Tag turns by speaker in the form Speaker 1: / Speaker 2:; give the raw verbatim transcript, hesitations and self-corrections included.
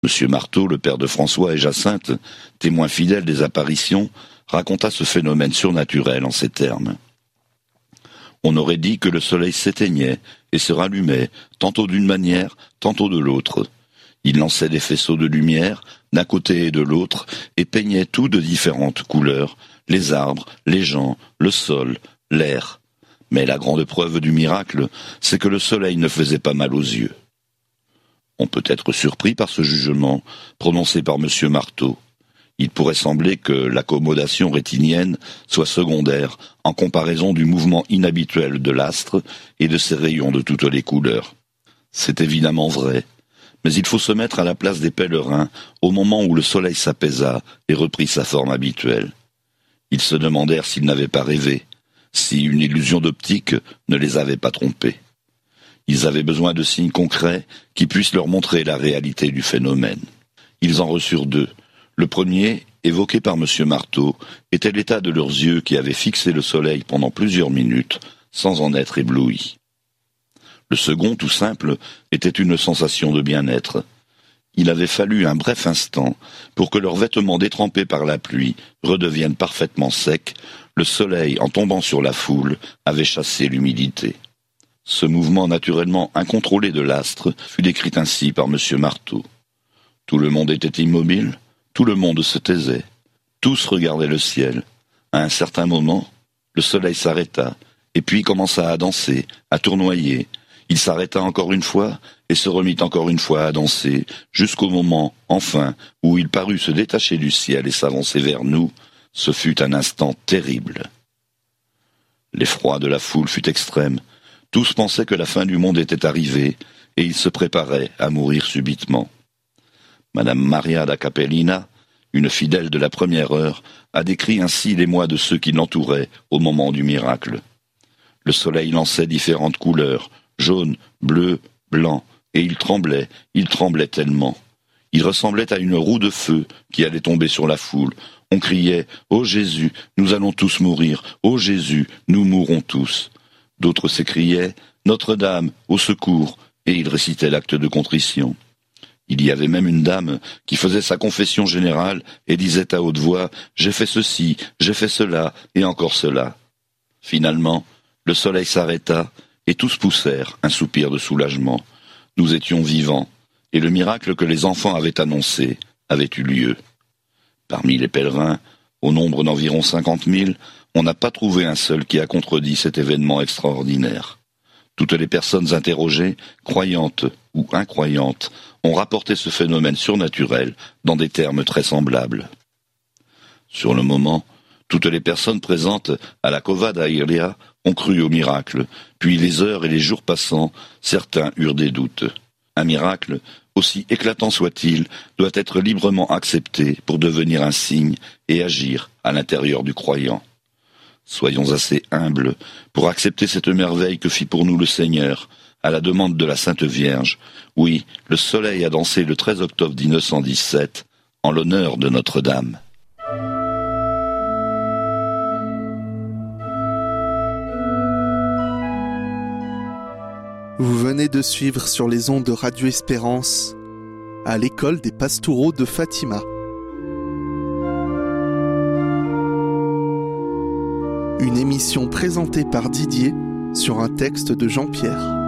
Speaker 1: Monsieur Marteau, le père de François et Jacinthe, témoin fidèle des apparitions, raconta ce phénomène surnaturel en ces termes. On aurait dit que le soleil s'éteignait et se rallumait, tantôt d'une manière, tantôt de l'autre. Il lançait des faisceaux de lumière, d'un côté et de l'autre, et peignait tout de différentes couleurs, les arbres, les gens, le sol, l'air. Mais la grande preuve du miracle, c'est que le soleil ne faisait pas mal aux yeux. On peut être surpris par ce jugement, prononcé par Monsieur Marteau. Il pourrait sembler que l'accommodation rétinienne soit secondaire en comparaison du mouvement inhabituel de l'astre et de ses rayons de toutes les couleurs. C'est évidemment vrai, mais il faut se mettre à la place des pèlerins au moment où le soleil s'apaisa et reprit sa forme habituelle. Ils se demandèrent s'ils n'avaient pas rêvé, si une illusion d'optique ne les avait pas trompés. Ils avaient besoin de signes concrets qui puissent leur montrer la réalité du phénomène. Ils en reçurent deux. Le premier, évoqué par Monsieur Marteau, était l'état de leurs yeux qui avaient fixé le soleil pendant plusieurs minutes, sans en être éblouis. Le second, tout simple, était une sensation de bien-être. Il avait fallu un bref instant pour que leurs vêtements détrempés par la pluie redeviennent parfaitement secs. Le soleil, en tombant sur la foule, avait chassé l'humidité. Ce mouvement naturellement incontrôlé de l'astre fut décrit ainsi par Monsieur Marteau. Tout le monde était immobile, tout le monde se taisait, tous regardaient le ciel. À un certain moment, le soleil s'arrêta, et puis commença à danser, à tournoyer. Il s'arrêta encore une fois, et se remit encore une fois à danser, jusqu'au moment, enfin, où il parut se détacher du ciel et s'avancer vers nous. Ce fut un instant terrible. L'effroi de la foule fut extrême. Tous pensaient que la fin du monde était arrivée, et ils se préparaient à mourir subitement. Madame Maria da Capellina, une fidèle de la première heure, a décrit ainsi l'émoi de ceux qui l'entouraient au moment du miracle. Le soleil lançait différentes couleurs, jaune, bleu, blanc, et il tremblait, il tremblait tellement. Il ressemblait à une roue de feu qui allait tomber sur la foule. On criait « Ô Jésus, nous allons tous mourir, ô Jésus, nous mourrons tous ». D'autres s'écriaient « Notre-Dame, au secours !» et ils récitaient l'acte de contrition. Il y avait même une dame qui faisait sa confession générale et disait à haute voix « J'ai fait ceci, j'ai fait cela, et encore cela ». Finalement, le soleil s'arrêta et tous poussèrent un soupir de soulagement. Nous étions vivants, et le miracle que les enfants avaient annoncé avait eu lieu. Parmi les pèlerins, au nombre d'environ cinquante mille, on n'a pas trouvé un seul qui a contredit cet événement extraordinaire. Toutes les personnes interrogées, croyantes ou incroyantes, ont rapporté ce phénomène surnaturel dans des termes très semblables. Sur le moment, toutes les personnes présentes à la Cova da Iria ont cru au miracle, puis les heures et les jours passant, certains eurent des doutes. Un miracle, aussi éclatant soit-il, doit être librement accepté pour devenir un signe et agir à l'intérieur du croyant. Soyons assez humbles pour accepter cette merveille que fit pour nous le Seigneur, à la demande de la Sainte Vierge. Oui, le soleil a dansé le treize octobre mille neuf cent dix-sept, en l'honneur de Notre-Dame.
Speaker 2: Vous venez de suivre sur les ondes de Radio Espérance, à l'école des Pastoureaux de Fatima. Une émission présentée par Didier sur un texte de Jean-Pierre.